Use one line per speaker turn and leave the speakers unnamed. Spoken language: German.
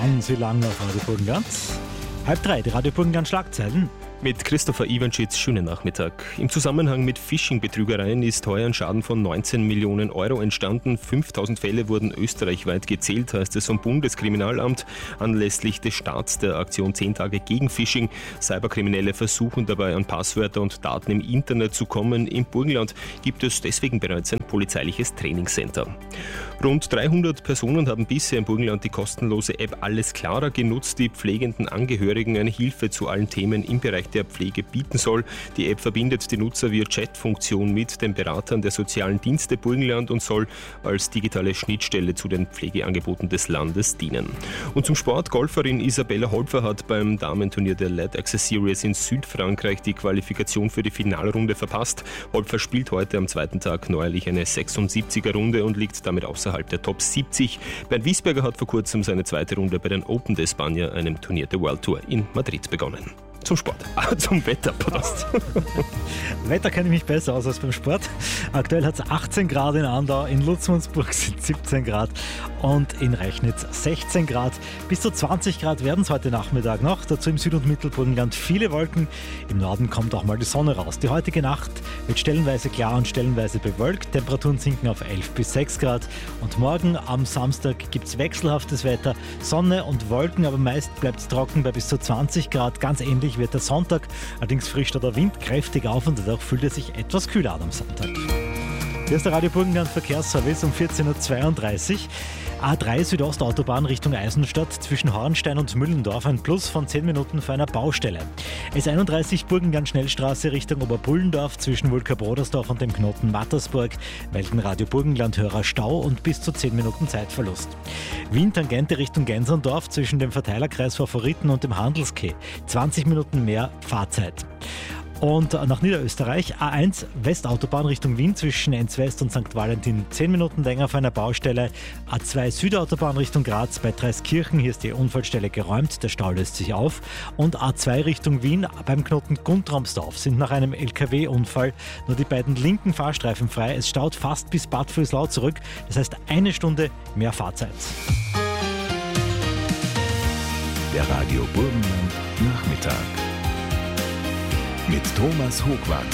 Sie lang auf Radio Burgenland. 2:30, die Radio Burgenland Schlagzeilen.
Mit Christopher Iwanschitz, schönen Nachmittag. Im Zusammenhang mit Phishing-Betrügereien ist heuer ein Schaden von 19 Millionen Euro entstanden. 5000 Fälle wurden österreichweit gezählt, heißt es vom Bundeskriminalamt. Anlässlich des Starts der Aktion 10 Tage gegen Phishing. Cyberkriminelle versuchen dabei an Passwörter und Daten im Internet zu kommen. Im Burgenland gibt es deswegen bereits ein polizeiliches Trainingscenter. Rund 300 Personen haben bisher im Burgenland die kostenlose App Alles Klarer genutzt, die pflegenden Angehörigen eine Hilfe zu allen Themen im Bereich der Pflege bieten soll. Die App verbindet die Nutzer via Chatfunktion mit den Beratern der sozialen Dienste Burgenland und soll als digitale Schnittstelle zu den Pflegeangeboten des Landes dienen. Und zum Sport: Golferin Isabella Holpfer hat beim Damenturnier der Lad Access Series in Südfrankreich die Qualifikation für die Finalrunde verpasst. Holpfer spielt heute am zweiten Tag neuerlich eine 76er-Runde und liegt damit außerhalb der Top 70. Bernd Wiesberger hat vor kurzem seine zweite Runde bei den Open d'España, einem Turnier der World Tour in Madrid, begonnen. Zum Sport. Zum Wetter, Prost.
Wetter kenne ich mich besser aus als beim Sport. Aktuell hat es 18 Grad in Andau, in Lutzmannsburg sind 17 Grad und in Rechnitz 16 Grad. Bis zu 20 Grad werden es heute Nachmittag noch. Dazu im Süd- und Mittelburgenland viele Wolken. Im Norden kommt auch mal die Sonne raus. Die heutige Nacht wird stellenweise klar und stellenweise bewölkt. Temperaturen sinken auf 11 bis 6 Grad. Und morgen am Samstag gibt es wechselhaftes Wetter. Sonne und Wolken, aber meist bleibt es trocken bei bis zu 20 Grad. Ganz ähnlich wird der Sonntag, allerdings frischt der Wind kräftig auf und dadurch fühlt es sich etwas kühler an am Sonntag. Hier ist der Radio Burgenland Verkehrsservice um 14.32 Uhr. A3 Südostautobahn Richtung Eisenstadt zwischen Hornstein und Müllendorf, ein Plus von 10 Minuten für eine Baustelle. S31 Burgenland Schnellstraße Richtung Oberbullendorf zwischen Wulker-Brodersdorf und dem Knoten Mattersburg melden Radio Burgenland-Hörer Stau und bis zu 10 Minuten Zeitverlust. Wien Tangente Richtung Genserndorf zwischen dem Verteilerkreis Favoriten und dem Handelskeh 20 Minuten mehr Fahrzeit. Und nach Niederösterreich A1 Westautobahn Richtung Wien zwischen Enz West und St. Valentin 10 Minuten länger für eine Baustelle. A2 Südautobahn Richtung Graz bei Dreiskirchen, hier ist die Unfallstelle geräumt, der Stau löst sich auf. Und A2 Richtung Wien beim Knoten Guntramsdorf sind nach einem LKW-Unfall nur die beiden linken Fahrstreifen frei. Es staut fast bis Bad Vöslau zurück, das heißt 1 Stunde mehr Fahrzeit.
Der Radio Burgenland Nachmittag mit Thomas Hochwart.